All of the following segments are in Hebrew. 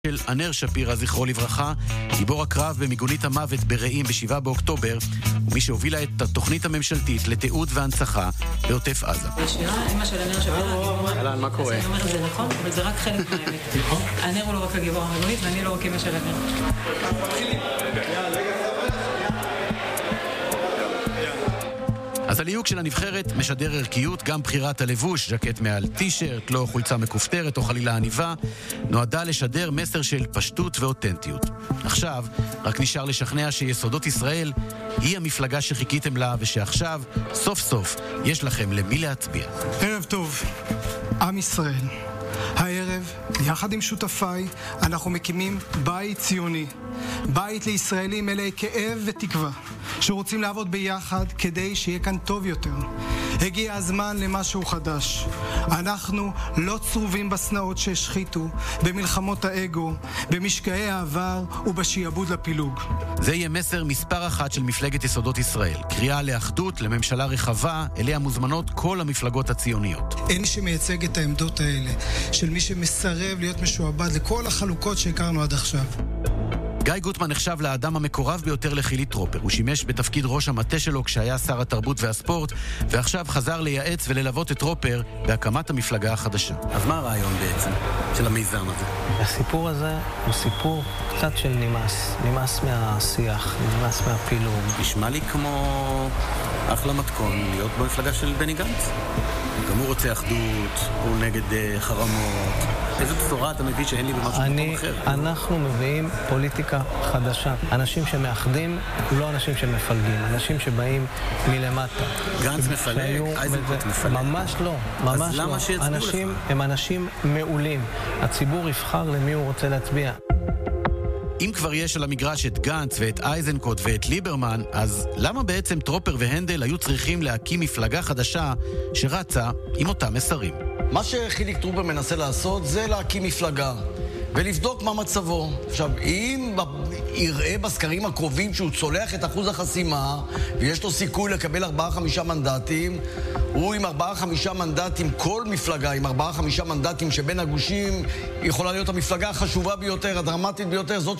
של ענר שפירא, זכרו לברכה, גיבור הקרב במיגונית המוות ברעים ב7 באוקטובר, ומי שהובילה את התוכנית הממשלתית לתיעוד והנצחה בעוטף עזה. ישירה, אמא של ענר שפירא, אלן, מה קורה? אני אומרת, זה נכון, אבל זה רק חלק מהאמת. ענר הוא לא רק הגיבור המיגונית, ואני לא רק אמא של ענר. אז הליהוק של הנבחרת משדר ערכיות, גם בחירת הלבוש, ז'קט מעל טישרט, לא חולצה מכופתרת או חלילה עניבה, נועדה לשדר מסר של פשטות ואותנטיות. עכשיו, רק נשאר לשכנע שיסודות ישראל היא המפלגה שחיכיתם לה, ושעכשיו, סוף סוף, יש לכם למי להצביע. ערב טוב, עם ישראל. הערב, יחד עם שותפיי, אנחנו מקימים בית ציוני. בית לישראלים מלאי כאב ותקווה, שרוצים לעבוד ביחד כדי שיהיה כאן טוב יותר. הגיע הזמן למשהו חדש. אנחנו לא צרובים בסנאות שהשחיתו, במלחמות האגו, במשקעי העבר ובשיעבוד לפילוג. זה יהיה מסר מספר אחת של מפלגת יסודות ישראל. קריאה לאחדות, לממשלה רחבה, אליה מוזמנות כל המפלגות הציוניות. אין מי שמייצג את העמדות האלה, של מי שמסרב להיות משועבד לכל החלוקות שהכרנו עד עכשיו. גיא גוטמן נחשב לאדם המקורב ביותר לחילי טרופר. הוא שימש בתפקיד ראש המטה שלו כשהיה שר התרבות והספורט, ועכשיו חזר לייעץ וללוות את טרופר בהקמת המפלגה החדשה. אז מה הרעיון בעצם של המיזם הזה? הסיפור הזה הוא סיפור קצת של נמאס. נמאס מהשיח, נמאס מהפילוג. נשמע לי כמו אחלה מתכון להיות במפלגה של בני גנץ. גם הוא רוצה אחדות, הוא נגד חרמות. איזו בשורה אתה מביא שאין לי במשהו במקום אחר? אנחנו מביאים פוליטיקה חדשה. אנשים שמאחדים, לא אנשים שמפלגים. אנשים שבאים מלמטה. גנץ מפלג, אייזנקוט מפלג. ממש לא, ממש לא. אז למה שיצביעו לך? הם אנשים מעולים. הציבור יבחר למי הוא רוצה להצביע. אם כבר יש על המגרש את גנץ ואת אייזנקוט ואת ליברמן, אז למה בעצם טרופר והנדל היו צריכים להקים מפלגה חדשה שרצה עם אותם מסרים? מה שחיליק טרופר מנסה לעשות זה להקים מפלגה ולבדוק מה מצבו. עכשיו, אם יראה בסקרים הקרובים שהוא צולח את אחוז החסימה ויש לו סיכוי לקבל 4-5 מנדטים, הוא עם 4-5 מנדטים, כל מפלגה עם 4-5 מנדטים שבין הגושים יכולה להיות המפלגה החשובה ביותר, הדרמטית ביותר, זאת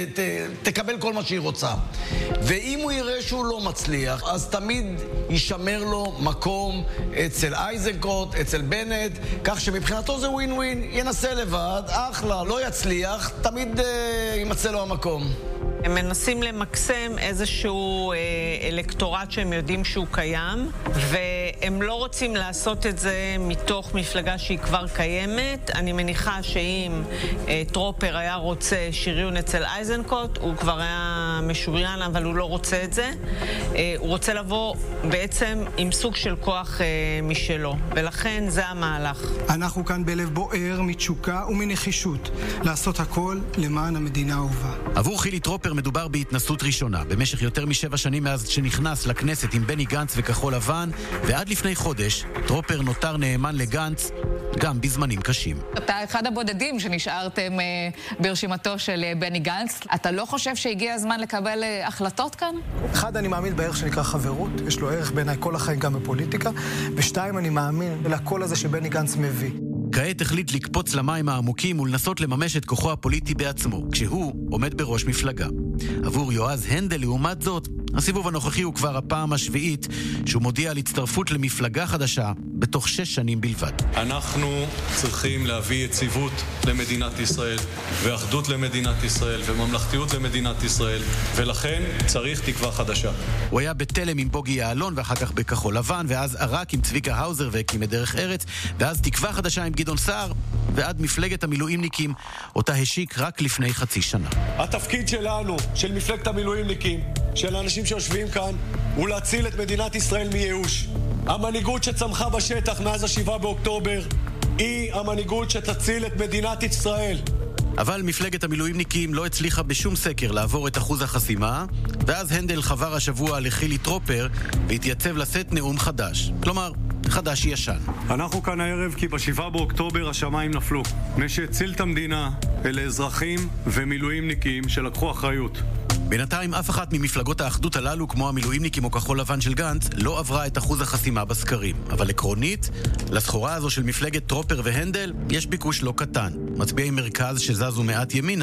שתקבל כל מה שהיא רוצה. ואם הוא יראה שהוא לא מצליח, אז תמיד יישמר לו מקום אצל אייזנקוט, אצל בנט, כך שמבחינתו זה ווין ווין, ינסה לבד, אחלה, לא יצליח, תמיד יימצא לו המקום. הם מנסים למקסם איזשהו אלקטורט שהם יודעים שהוא קיים, והם לא רוצים לעשות את זה מתוך מפלגה שהיא כבר קיימת. אני מניחה שאם טרופר היה רוצה שריון אצל אייזנקוט, הוא כבר היה משוריין, אבל הוא לא רוצה את זה. הוא רוצה לבוא בעצם עם סוג של כוח משלו, ולכן זה המהלך. אנחנו כאן בלב בוער, מתשוקה ומנחישות, לעשות הכל למען המדינה האהובה. עבור חילי טרופר מדובר בהתנסות ראשונה. במשך יותר מ7 שנים מאז שנכנס לכנסת עם בני גנץ וכחול לבן, ועד לפני חודש, טרופר נותר נאמן לגנץ, גם בזמנים קשים. אתה אחד הבודדים שנשארתם ברשימתו של בני גנץ. אתה לא חושב שהגיע הזמן לקבל החלטות כאן? אחד, אני מאמין בערך שנקרא חברות. יש לו ערך בעיניי כל החיים גם בפוליטיקה. ושתיים, אני מאמין לקול הזה שבני גנץ מביא. כעת החליט לקפוץ למים העמוקים ולנסות לממש את כוחו הפוליטי בעצמו, כשהוא עומד בראש מפלגה. עבור יועז הנדל, לעומת זאת, הסיבוב הנוכחי הוא כבר הפעם השביעית שהוא מודיע על הצטרפות למפלגה חדשה בתוך 6 שנים בלבד. אנחנו צריכים להביא יציבות למדינת ישראל, ואחדות למדינת ישראל, וממלכתיות למדינת ישראל, ולכן צריך תקווה חדשה. הוא היה בתלם עם בוגי יעלון, ואחר כך בכחול לבן, ואז ערק עם צביקה האוזר והקים את דרך ארץ, ואז תקווה חדשה עם גדעון סער, ועד מפלגת המילואימניקים, אותה השיק רק לפני חצי שנה. התפקיד שלנו, של מפלגת המילואימניקים, של האנשים שיושבים כאן, הוא להציל את מדינת ישראל מייאוש. המנהיגות שצמחה בשטח מאז 7 באוקטובר היא המנהיגות שתציל את מדינת ישראל. אבל מפלגת המילואימניקים לא הצליחה בשום סקר לעבור את אחוז החסימה, ואז הנדל חבר השבוע לחילי טרופר והתייצב לשאת נאום חדש. כלומר, חדש ישן. אנחנו כאן הערב כי ב7 באוקטובר השמיים נפלו. מי שהציל את המדינה אלה אזרחים ומילואימניקים שלקחו אחריות. בינתיים אף אחת ממפלגות האחדות הללו, כמו המילואימניקים או כחול לבן של גנץ, לא עברה את אחוז החסימה בסקרים. אבל עקרונית, לסחורה הזו של מפלגת טרופר והנדל יש ביקוש לא קטן. מצביעי מרכז שזזו מעט ימינה